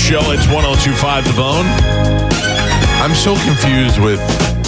show. It's 102.5 The Bone. I'm so confused with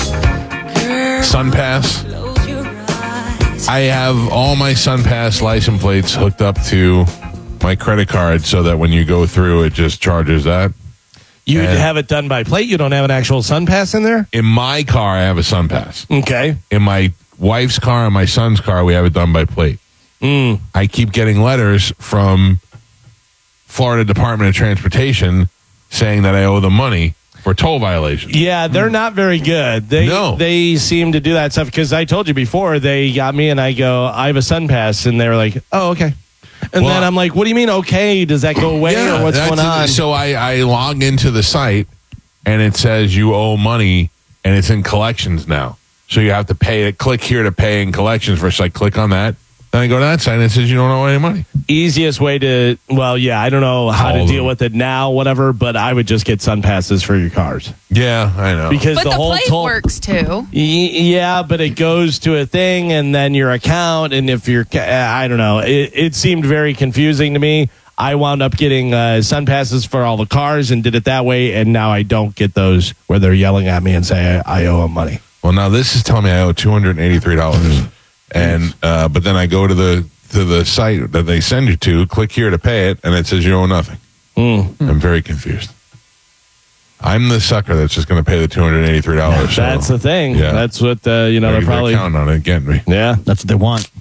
SunPass. I have all my SunPass license plates hooked up to my credit card so that when you go through, it just charges that. You have it done by plate? You don't have an actual SunPass in there? In my car, I have a SunPass. Okay. In my wife's car and my son's car, we have it done by plate. I keep getting letters from Florida Department of Transportation saying that I owe them money for toll violations. Yeah, they're not very good. They seem to do that stuff because I told you before, they got me and I go, I have a SunPass, and they were like, oh, okay. And then I'm like, what do you mean, okay? Does that go away or what's going on? So I log into the site and it says you owe money and it's in collections now. So you have to pay it. Click here to pay in collections first. I click on that. Then I go to that site and it says you don't owe any money. Easiest way to, I don't know how to deal with it now, whatever, but I would just get SunPasses for your cars. Yeah, I know. Because but the whole plate works too. Yeah, but it goes to a thing and then your account, and if you're, I don't know. It seemed very confusing to me. I wound up getting SunPasses for all the cars and did it that way, and now I don't get those where they're yelling at me and say I owe them money. Well, now this is telling me I owe $283. And but then I go to the site that they send you to, click here to pay it, and it says you owe nothing. I'm very confused. I'm the sucker that's just going to pay the $283. That's the thing. Yeah. That's what they're probably counting on it getting me. Yeah, that's what they want.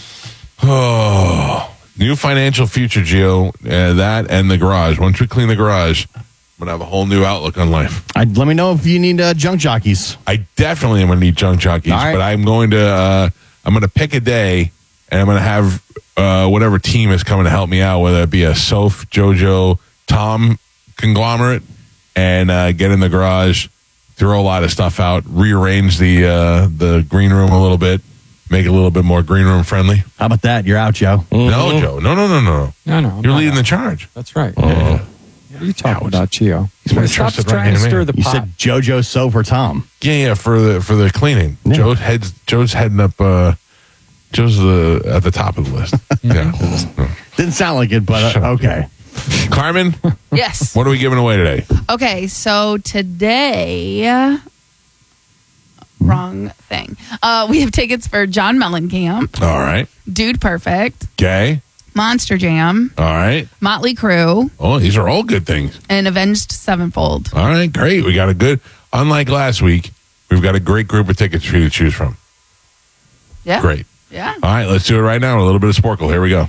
Oh, new financial future, Gio. That and the garage. Once we clean the garage, I'm going to have a whole new outlook on life. Let me know if you need junk jockeys. I definitely am going to need junk jockeys, but I'm going to pick a day, and I'm going to have whatever team is coming to help me out, whether it be a Soph, JoJo, Tom conglomerate, and get in the garage, throw a lot of stuff out, rearrange the green room a little bit, make it a little bit more green room friendly. How about that? You're out, Joe. No, Joe. No. No. You're leading the charge. That's right. Yeah. What are you talking about, Gio? Stop trying to stir the pot. You said JoJo, Soph, or Tom. Yeah, for the cleaning. Yeah. Joe's heading up. Joe's at the top of the list. Yeah, didn't sound like it, but okay. Carmen. Yes. What are we giving away today? Okay, so today, wrong thing. We have tickets for John Mellencamp. All right. Dude Perfect. Okay. Monster Jam. All right. Motley Crue. Oh, these are all good things. And Avenged Sevenfold. All right, great. We got unlike last week, we've got a great group of tickets for you to choose from. Yeah. Great. Yeah. All right, let's do it right now. A little bit of Sporkle. Here we go.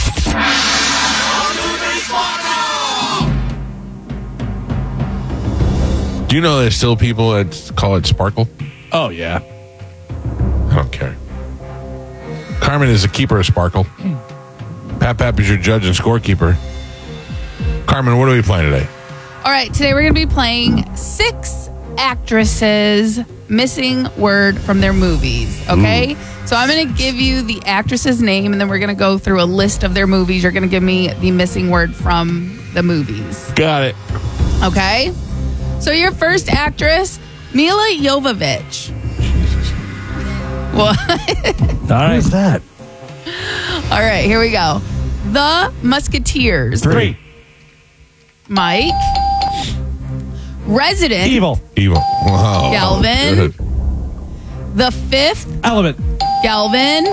Do you know there's still people that call it Sparkle? Oh, yeah. I don't care. Carmen is a keeper of Sparkle. Pap is your judge and scorekeeper. Carmen, what are we playing today? All right, today we're going to be playing 6 actresses missing word from their movies, okay? So I'm going to give you the actress's name, and then we're going to go through a list of their movies. You're going to give me the missing word from the movies. Got it. Okay? So your first actress, Mila Jovovich. Jesus. What? All right. Who's that? All right, here we go. The Musketeers. 3. Mike. Resident. Evil. Wow. Galvin. Good. The Fifth. Element. Galvin.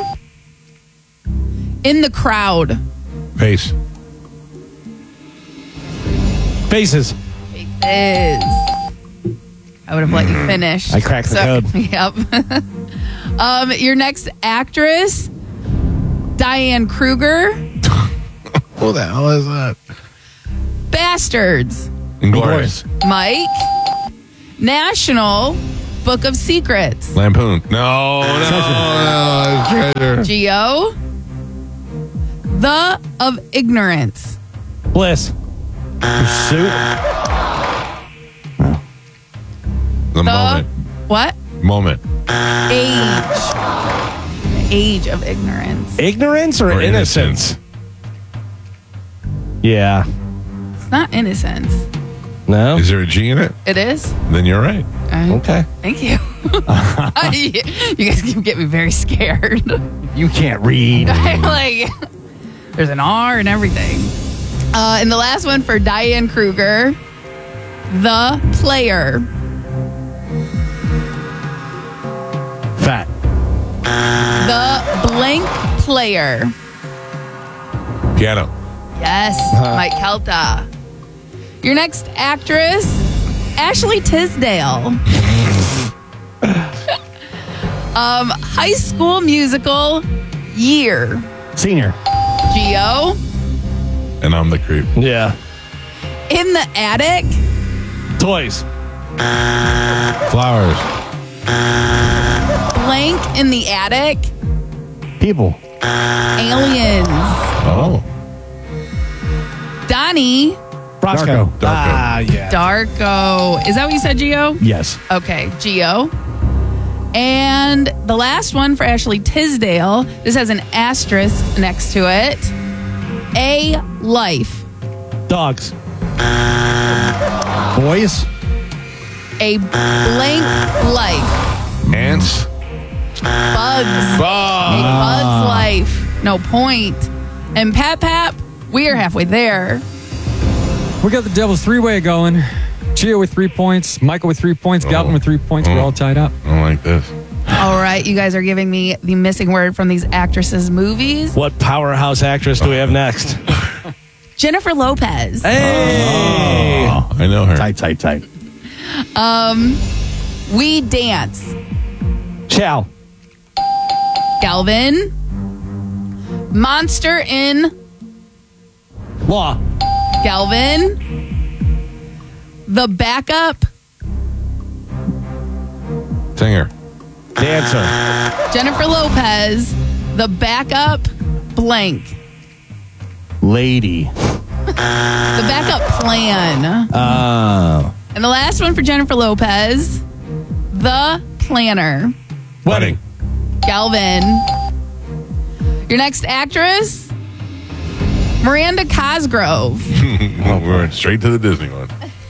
In the Crowd. Face. Faces. Faces. I would have let you finish. I cracked the code. Yep. Your next actress, Diane Kruger. Who the hell is that? Bastards. Inglourious. Mike. National Book of Secrets. Lampoon. No. Treasure. Geo. The of Ignorance. Bliss. Pursuit. The moment. What? Moment. Age of Ignorance. Ignorance or innocence? Yeah. It's not Innocence. No? Is there a G in it? It is? Then you're right. Okay. Thank you. You guys can get me very scared. You can't read. I'm like, there's an R and everything. And the last one for Diane Kruger, the player. Fat. The blank player. Piano. Yes, Mike Kelta. Your next actress, Ashley Tisdale. High School Musical year. Senior. Geo. And I'm the creep. Yeah. In the Attic. Toys. Flowers. Blank in the Attic. People. Aliens. Oh. Donnie. Roscoe. Darko. Ah, yeah. Darko. Is that what you said, Geo? Yes. Okay, Geo. And the last one for Ashley Tisdale. This has an asterisk next to it. A life. Dogs. Boys. A blank life. Ants. Bugs. A bug's life. No point. And Pap, we are halfway there. We got the Devil's three-way going. Gio with 3 points, Michael with 3 points, Galvin with 3 points. We're all tied up. I don't like this. All right, you guys are giving me the missing word from these actresses' movies. What powerhouse actress do we have next? Jennifer Lopez. Hey. Oh, I know her. Tight. We Dance. Chow. Galvin. Monster in Law. Galvin. The Backup. Singer. Dancer. Jennifer Lopez. The Backup blank. Lady. The Backup Plan. Oh. And the last one for Jennifer Lopez. The Planner. Wedding. Galvin. Your next actress, Miranda Cosgrove. We're straight to the Disney one.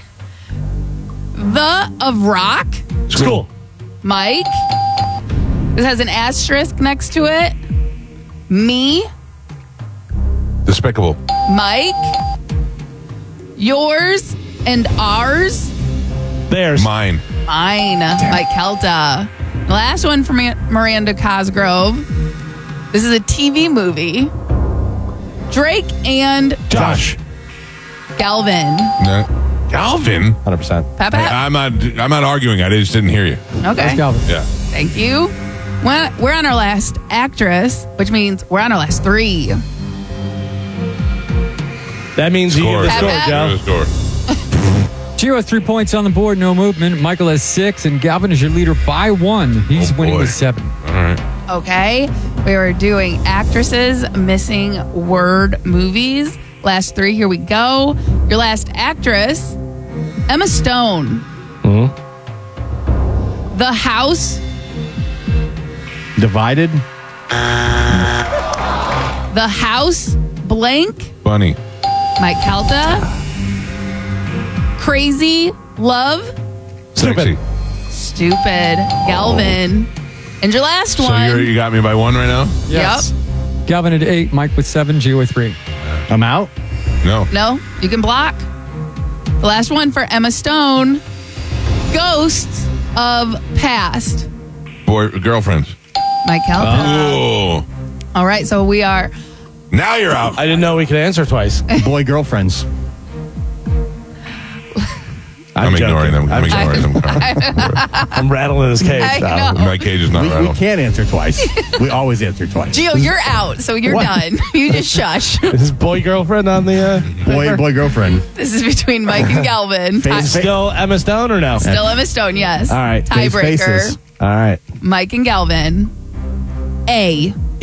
The of Rock. School. Mike. This has an asterisk next to it. Me. Despicable. Mike. Yours and ours. Theirs. Mine. Mine. Mike Kelta. The last one from Miranda Cosgrove. This is a TV movie. Drake and Josh. Galvin. No. Galvin. 100%. Pap. I'm not arguing. I just didn't hear you. Okay. That's Galvin. Yeah. Thank you. We're on our last actress, which means we're on our last three. That means you Score. get the score, Pat. Joe. Score. Gio has 3 points on the board, no movement. Michael has 6, and Galvin is your leader by 1. He's Oh, winning boy. with 7. All right. Okay. We were doing actresses missing word movies. Last three. Here we go. Your last actress, Emma Stone. The House. Divided. The House blank. Bunny. Mike Calta. Crazy Love. Sexy. Stupid. Galvin. And your last So one. you got me by 1 right now? Yes. Galvin at 8, Mike with 7, Gio with 3. I'm out. No. No, you can block. The last one for Emma Stone. Ghosts of Past. Girlfriends. Mike Calta. Oh. All right, so we are. Now you're out. I didn't know we could answer twice. Boy girlfriends. I'm ignoring them. I'm ignoring them. I'm rattling his cage. I now. know. My cage is not We rattled. can't answer twice. We always answer twice. Gio, you're out, so you're What? done. You just shush. Is his boy girlfriend on the Boy girlfriend. This is between Mike and Galvin. Face- still Emma Stone or no? Still Emma Stone, yes. All right. Face Tiebreaker. faces. All right. Mike and Galvin. A.